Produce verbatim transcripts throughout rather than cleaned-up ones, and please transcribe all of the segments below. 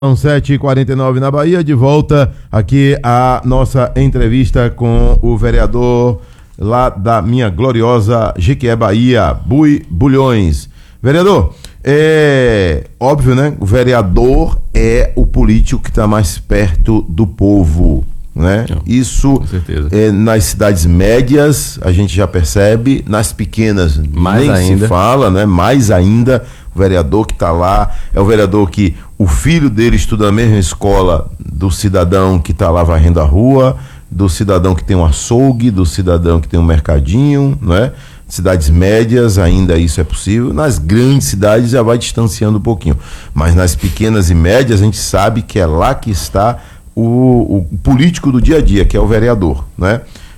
São sete e quarenta e nove na Bahia, de volta aqui a nossa entrevista com o vereador lá da minha gloriosa Jequié, Bahia, Bui Bulhões. Vereador, é óbvio, né? O vereador é o político que está mais perto do povo, né? Não, isso com certeza. É, nas cidades médias a gente já percebe, nas pequenas mais nem ainda se fala, né? Mais ainda. O vereador que está lá é o vereador que o filho dele estuda na mesma escola do cidadão que está lá varrendo a rua, do cidadão que tem um açougue, do cidadão que tem um mercadinho, não é? Cidades médias ainda isso é possível, nas grandes cidades já vai distanciando um pouquinho, mas nas pequenas e médias a gente sabe que é lá que está o, o político do dia a dia, que é o vereador, né?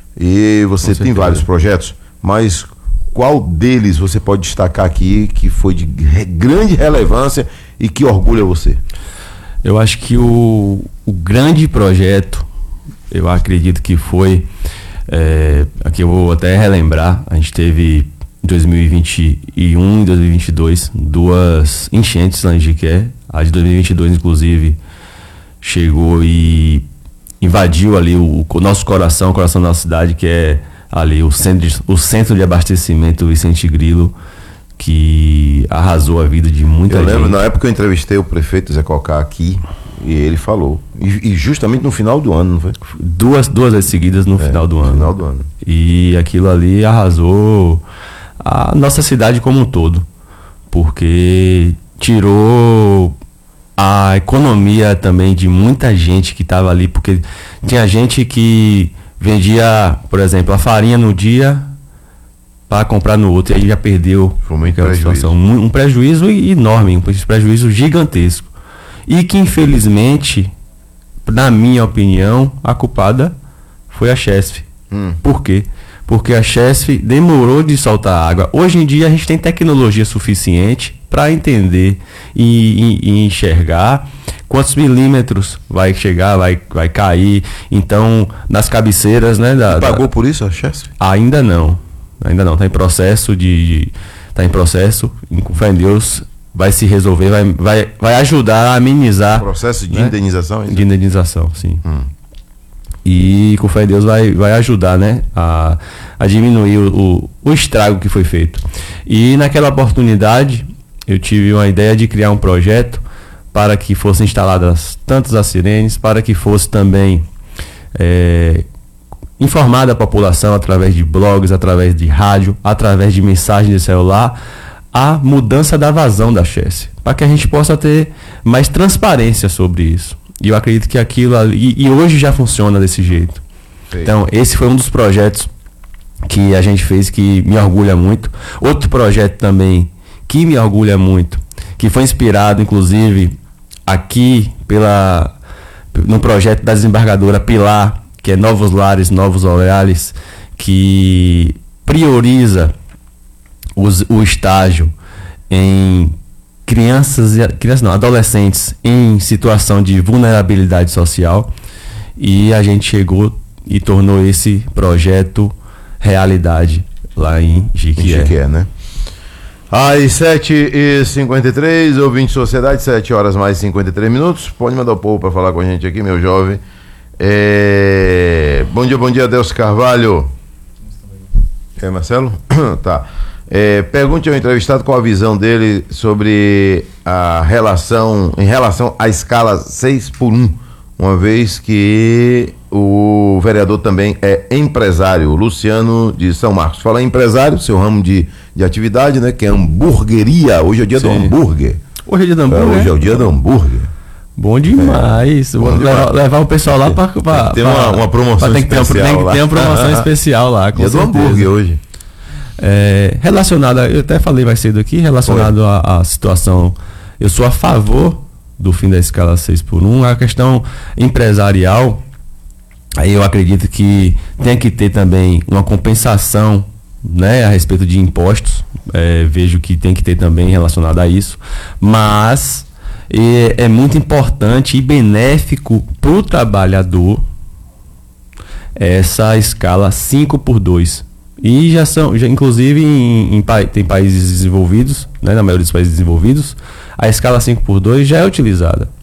E você tem vários projetos, mas qual deles você pode destacar aqui que foi de grande relevância e que orgulha você? Eu acho que o, o grande projeto, eu acredito que foi, é, aqui eu vou até relembrar, a gente teve em dois mil e vinte e um e dois mil e vinte e dois duas enchentes lá em Jequié. A de dois mil e vinte e dois, inclusive, chegou e invadiu ali o, o nosso coração, o coração da nossa cidade, que é ali o centro, de, o centro de abastecimento Vicente Grilo, que arrasou a vida de muita gente. Eu lembro, na época eu entrevistei o prefeito Zé Cocá aqui, e ele falou, e, e justamente no final do ano, não foi? Duas, duas vezes seguidas no, é, final do no ano. final do ano. E aquilo ali arrasou a nossa cidade como um todo, porque tirou a economia também de muita gente que estava ali, porque tinha gente que vendia, por exemplo, a farinha no dia para comprar no outro, e aí já perdeu. Foi muito prejuízo. Um, um prejuízo enorme, um prejuízo gigantesco. E que, infelizmente, na minha opinião, a culpada foi a Chesf. Hum. Por quê? Porque a Chesf demorou de soltar água. Hoje em dia a gente tem tecnologia suficiente para entender e, e, e enxergar quantos milímetros vai chegar, vai, vai cair. Então, nas cabeceiras, né? Da, pagou da... por isso a Chesf? Ainda não. Ainda não. Está em processo de. Está em processo. Com fé em Deus, vai se resolver, vai, vai, vai ajudar a amenizar. Processo de, né? Indenização? De indenização, sim. Hum. E com fé em Deus vai, vai ajudar, né? A, a diminuir o, o, o estrago que foi feito. E naquela oportunidade, eu tive uma ideia de criar um projeto para que fossem instaladas tantas as sirenes, para que fosse também é, informada a população através de blogs, através de rádio, através de mensagem de celular, a mudança da vazão da Chesf, para que a gente possa ter mais transparência sobre isso. E eu acredito que aquilo ali, e, e hoje já funciona desse jeito. Sim. Então, esse foi um dos projetos que a gente fez que me orgulha muito. Outro projeto também que me orgulha muito, que foi inspirado, inclusive, aqui pela, no projeto da desembargadora Pilar, que é Novos Lares, Novos Olhares, que prioriza os, o estágio em crianças, crianças não, adolescentes em situação de vulnerabilidade social, e a gente chegou e tornou esse projeto realidade lá em Jequié. Em Jequié, né? Às sete e cinquenta e três, ouvinte Sociedade, sete horas mais cinquenta e três minutos. Pode mandar o povo para falar com a gente aqui, meu jovem. É... Bom dia, bom dia, Adelso Carvalho. É, Marcelo? Tá. É, pergunte ao entrevistado qual a visão dele sobre a relação, em relação à escala seis por um, uma vez que o vereador também é empresário, Luciano de São Marcos. Fala em empresário, seu ramo de, de atividade, né? Que é hamburgueria. Hoje é o dia Sim. do hambúrguer. Hoje é dia do hambúrguer? É, hoje é o dia do hambúrguer. Bom demais. É, bom demais. Levar, levar o pessoal lá para ter uma, uma promoção tem especial. Que ter, tem que ter uma promoção especial lá. Com dia certeza. do hambúrguer hoje. É, relacionada, eu até falei mais cedo aqui, relacionado à situação, eu sou a favor do fim da escala seis por um. A questão empresarial, aí eu acredito que tem que ter também uma compensação, né, a respeito de impostos. É, vejo que tem que ter também relacionado a isso, mas é, é muito importante e benéfico para o trabalhador essa escala cinco por dois. E já são, já, inclusive em, em tem países desenvolvidos, né, na maioria dos países desenvolvidos, a escala cinco por dois já é utilizada.